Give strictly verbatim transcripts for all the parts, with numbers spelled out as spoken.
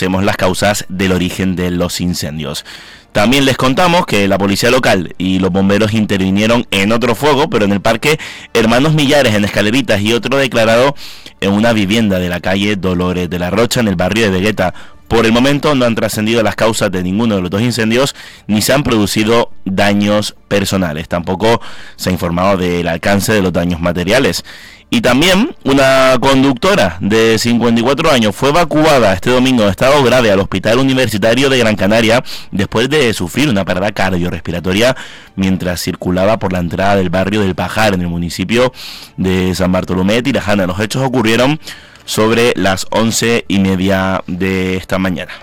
conocemos las causas del origen de los incendios. También les contamos que la policía local y los bomberos intervinieron en otro fuego, pero en el parque Hermanos Millares, en Escaleritas, y otro declarado en una vivienda de la calle Dolores de la Rocha, en el barrio de Vegueta. Por el momento no han trascendido las causas de ninguno de los dos incendios, ni se han producido daños personales. Tampoco se ha informado del alcance de los daños materiales. Y también una conductora de cincuenta y cuatro años fue evacuada este domingo en estado grave al Hospital Universitario de Gran Canaria después de sufrir una parada cardiorrespiratoria mientras circulaba por la entrada del barrio del Pajar, en el municipio de San Bartolomé de Tirajana. Los hechos ocurrieron sobre las once y media de esta mañana.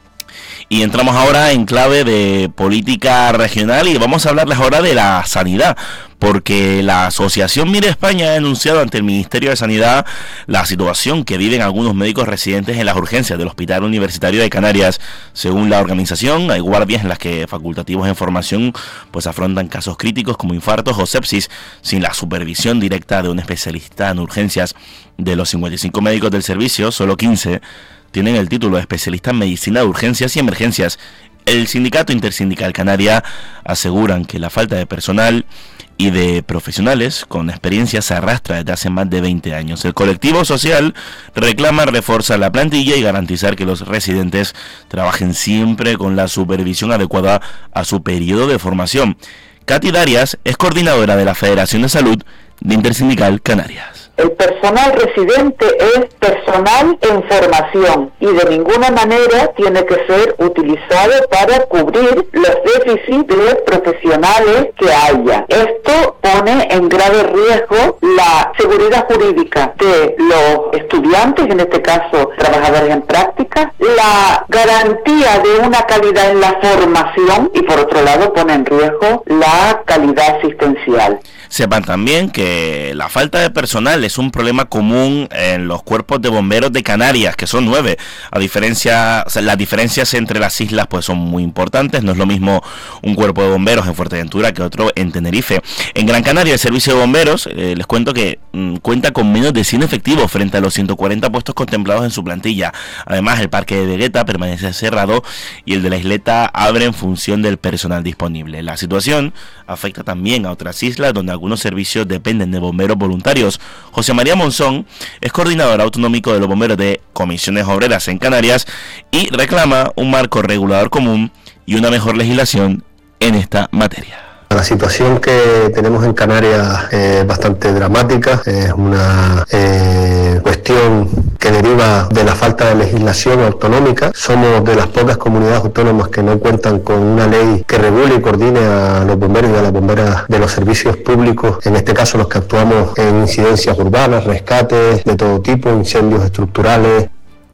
Y entramos ahora en clave de política regional y vamos a hablarles ahora de la sanidad, porque la asociación Mire España ha denunciado ante el Ministerio de Sanidad la situación que viven algunos médicos residentes en las urgencias del Hospital Universitario de Canarias. Según la organización, hay guardias en las que facultativos en formación pues afrontan casos críticos como infartos o sepsis sin la supervisión directa de un especialista en urgencias. De los cincuenta y cinco médicos del servicio, solo quince tienen el título de especialista en medicina de urgencias y emergencias. El sindicato intersindical Canaria aseguran que la falta de personal y de profesionales con experiencia se arrastra desde hace más de veinte años. El colectivo social reclama reforzar la plantilla y garantizar que los residentes trabajen siempre con la supervisión adecuada a su periodo de formación. Katy Darias es coordinadora de la Federación de Salud de Intersindical Canarias. El personal residente es personal en formación y de ninguna manera tiene que ser utilizado para cubrir los déficits de profesionales que haya. Esto pone en grave riesgo la seguridad jurídica de los estudiantes, en este caso trabajadores en práctica, la garantía de una calidad en la formación y por otro lado pone en riesgo la calidad asistencial. Sepan también que la falta de personal es un problema común en los cuerpos de bomberos de Canarias, que son nueve. A diferencia, o sea, las diferencias entre las islas pues son muy importantes. No es lo mismo un cuerpo de bomberos en Fuerteventura que otro en Tenerife. En Gran Canaria el servicio de bomberos, eh, les cuento que mmm, cuenta con menos de cien efectivos frente a los ciento cuarenta puestos contemplados en su plantilla. Además, el parque de Vegueta permanece cerrado y el de la isleta abre en función del personal disponible. La situación afecta también a otras islas donde algunos servicios dependen de bomberos voluntarios. José María Monzón es coordinador autonómico de los bomberos de Comisiones Obreras en Canarias y reclama un marco regulador común y una mejor legislación en esta materia. La situación que tenemos en Canarias es bastante dramática, es una eh, cuestión que deriva de la falta de legislación autonómica. Somos de las pocas comunidades autónomas que no cuentan con una ley que regule y coordine a los bomberos y a las bomberas de los servicios públicos, en este caso los que actuamos en incidencias urbanas, rescates de todo tipo, incendios estructurales.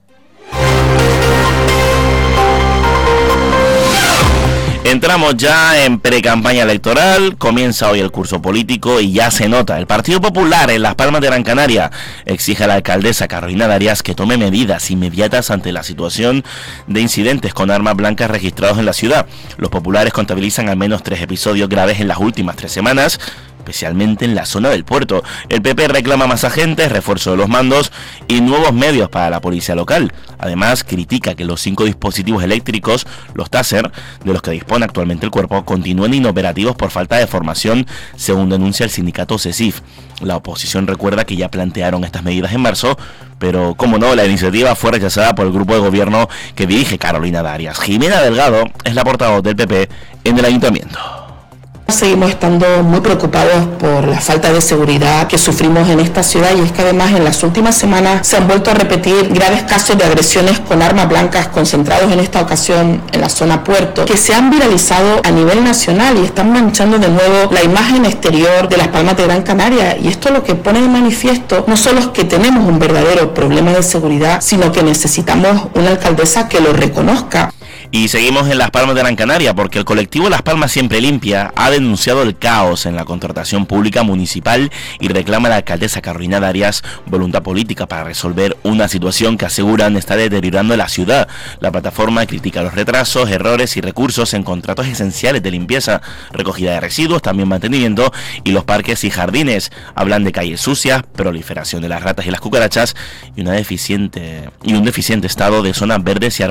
Entramos ya en pre-campaña electoral, comienza hoy el curso político y ya se nota. El Partido Popular en Las Palmas de Gran Canaria exige a la alcaldesa Carolina Darias que tome medidas inmediatas ante la situación de incidentes con armas blancas registrados en la ciudad. Los populares contabilizan al menos tres episodios graves en las últimas tres semanas, especialmente en la zona del puerto. El P P reclama más agentes, refuerzo de los mandos y nuevos medios para la policía local. Además, critica que los cinco dispositivos eléctricos, los Taser, de los que dispone actualmente el cuerpo, continúen inoperativos por falta de formación, según denuncia el sindicato CESIF. La oposición recuerda que ya plantearon estas medidas en marzo, pero como no, la iniciativa fue rechazada por el grupo de gobierno que dirige Carolina Darias. Jimena Delgado es la portavoz del P P en el ayuntamiento. Seguimos estando muy preocupados por la falta de seguridad que sufrimos en esta ciudad y es que además en las últimas semanas se han vuelto a repetir graves casos de agresiones con armas blancas concentrados en esta ocasión en la zona puerto que se han viralizado a nivel nacional y están manchando de nuevo la imagen exterior de Las Palmas de Gran Canaria, y esto lo que pone de manifiesto no solo es que tenemos un verdadero problema de seguridad, sino que necesitamos una alcaldesa que lo reconozca. Y seguimos en Las Palmas de Gran Canaria porque el colectivo Las Palmas Siempre Limpia ha denunciado el caos en la contratación pública municipal y reclama a la alcaldesa Carolina Darias voluntad política para resolver una situación que aseguran está deteriorando la ciudad. La plataforma critica los retrasos, errores y recursos en contratos esenciales de limpieza, recogida de residuos, también mantenimiento y los parques y jardines. Hablan de calles sucias, proliferación de las ratas y las cucarachas y una deficiente y un deficiente estado de zonas verdes y arboladas